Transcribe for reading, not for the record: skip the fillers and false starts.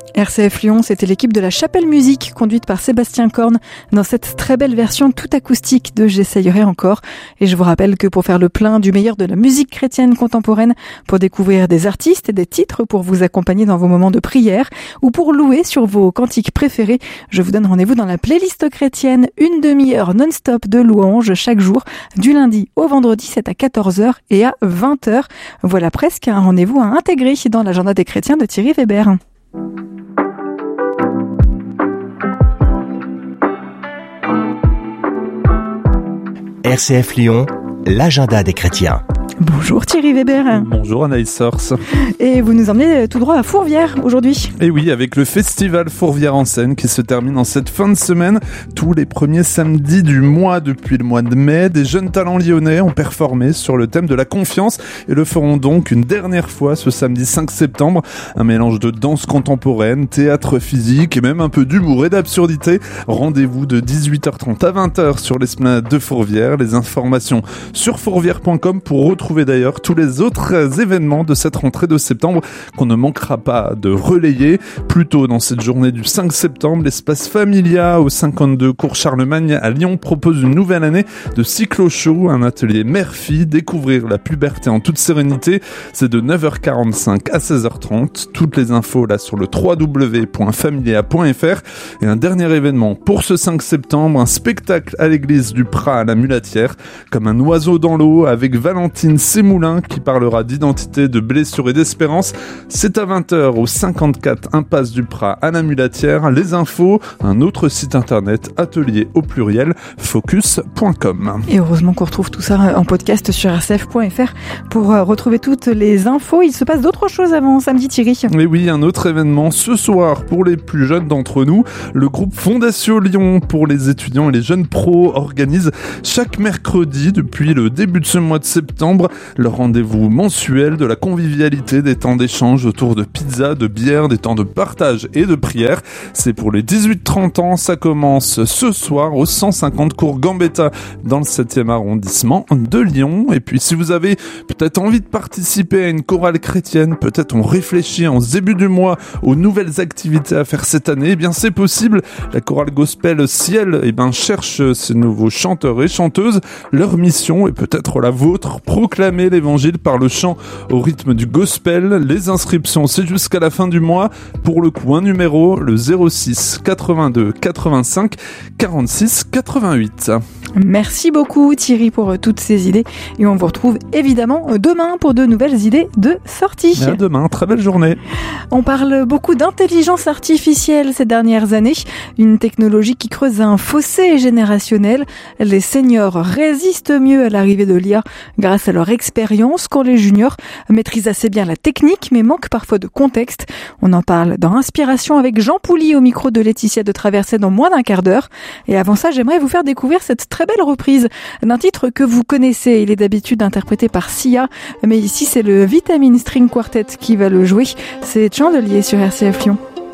RCF Lyon, c'était l'équipe de la Chapelle Musique, conduite par Sébastien Korn, dans cette très belle version tout acoustique de J'essayerai encore. Et je vous rappelle que pour faire le plein du meilleur de la musique chrétienne contemporaine, pour découvrir des artistes et des titres pour vous accompagner dans vos moments de prière, ou pour louer sur vos cantiques préférés, je vous donne rendez-vous dans la playlist chrétienne, une demi-heure non-stop de louanges chaque jour, du lundi au vendredi, c'est à 14h et à 20h. Voilà presque un rendez-vous à intégrer dans l'agenda des chrétiens de Thierry Weber. RCF Lyon, l'agenda des chrétiens. Bonjour Thierry Weber. Bonjour Anaïs Sors. Et vous nous emmenez tout droit à Fourvière aujourd'hui. Et oui, avec le festival Fourvière en scène qui se termine en cette fin de semaine. Tous les premiers samedis du mois depuis le mois de mai, des jeunes talents lyonnais ont performé sur le thème de la confiance et le feront donc une dernière fois ce samedi 5 septembre. Un mélange de danse contemporaine, théâtre physique et même un peu d'humour et d'absurdité. Rendez-vous de 18h30 à 20h sur l'esplanade de Fourvière. Les informations sur fourvière.com pour retrouver d'ailleurs tous les autres événements de cette rentrée de septembre qu'on ne manquera pas de relayer. Plus tôt dans cette journée du 5 septembre, l'espace Familia au 52 cours Charlemagne à Lyon propose une nouvelle année de cyclo-show, un atelier mère-fille, découvrir la puberté en toute sérénité. C'est de 9h45 à 16h30. Toutes les infos là sur le www.familia.fr. Et un dernier événement pour ce 5 septembre, un spectacle à l'église du Prat à la Mulatière, comme un oiseau dans l'eau avec Valentine Sémoulin qui parlera d'identité, de blessures et d'espérance. C'est à 20h au 54 impasse du Prat à la Mulatière. Les infos, un autre site internet, atelier au pluriel, focus.com. Et heureusement qu'on retrouve tout ça en podcast sur rcf.fr pour retrouver toutes les infos. Il se passe d'autres choses avant samedi, Thierry. Mais oui, un autre événement ce soir pour les plus jeunes d'entre nous. Le groupe Fondation Lyon pour les étudiants et les jeunes pros organise chaque mercredi depuis le début de ce mois de septembre le rendez-vous mensuel de la convivialité, des temps d'échange autour de pizza, de bière, des temps de partage et de prière. C'est pour les 18-30 ans, ça commence ce soir au 150 cours Gambetta dans le 7e arrondissement de Lyon. Et puis si vous avez peut-être envie de participer à une chorale chrétienne, peut-être on réfléchit en ce début du mois aux nouvelles activités à faire cette année, eh bien c'est possible. La chorale gospel Ciel cherche ces nouveaux chanteurs et chanteuses. Leur mission est peut-être la vôtre, proclamer l'évangile par le chant au rythme du gospel. Les inscriptions, c'est jusqu'à la fin du mois. Pour le coup, un numéro, le 06 82 85 46 88. Merci beaucoup Thierry pour toutes ces idées et on vous retrouve évidemment demain pour de nouvelles idées de sortie. À demain, très belle journée. On parle beaucoup d'intelligence artificielle ces dernières années, une technologie qui creuse un fossé générationnel. Les seniors résistent mieux à l'arrivée de l'IA grâce à leur expérience quand les juniors maîtrisent assez bien la technique mais manquent parfois de contexte. On en parle dans Inspiration avec Jean Pouly au micro de Laetitia de Traversée dans moins d'un quart d'heure. Et avant ça, j'aimerais vous faire découvrir cette très belle reprise d'un titre que vous connaissez. Il est d'habitude interprété par Sia, mais ici c'est le Vitamine String Quartet qui va le jouer. C'est Chandelier sur RCF Lyon.